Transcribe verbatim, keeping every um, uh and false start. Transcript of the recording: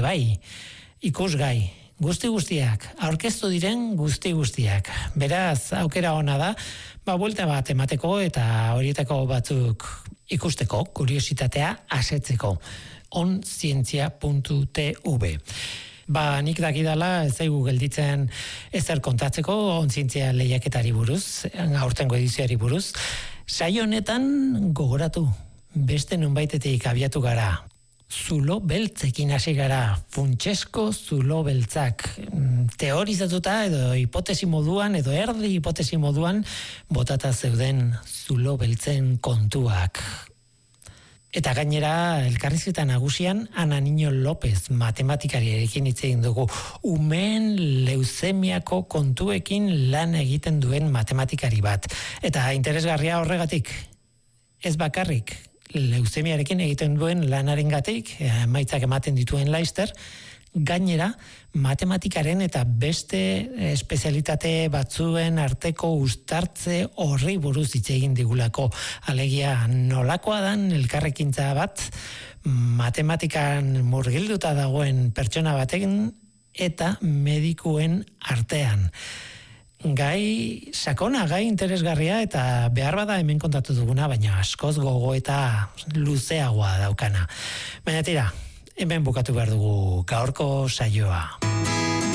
ere bai, ikusgai, guzti guztiak, aurkeztu diren guzti guztiak. Beraz, aukera ona da, ba, buelta bat emateko eta horietako batzuk ikusteko, kuriositatea asetzeko. onzientzia puntu tv. Ba, nik dakidala, ez zaigu gelditzen ezer kontatzeko, onzientzia lehiaketari buruz, aurtengo edizioari buruz. Saio honetan gogoratu, beste nonbaitetik abiatu gara. Zulo beltzekin hasi gara, funtsesko zulo beltzak. Teorizatuta edo hipotesi moduan, edo erdi hipotesi moduan, botata zeuden zulo beltzen kontuak. Eta gainera, elkarrizketa nagusian, Ana Niño López, matematikariarekin hitz egin dugu, umeen leuzemiako kontuekin lan egiten duen matematikari bat. Eta interesgarria horregatik, ez bakarrik, leuzemiarekin egiten duen lanarengatik, emaitzak ematen dituen laister, gainera, matematikaren eta beste espezialitate batzuen arteko uztartze horri buruz hitz egin digulako. Alegia, nolakoa dan elkarrekintza bat, matematikan murgilduta dagoen pertsona batekin eta medikuen artean. Gai sakona, gai interesgarria eta behar bada hemen kontatu duguna, baina askoz gogo eta luzeagoa daukana. Baina tira, hemen bukatu behar dugu gaurko saioa.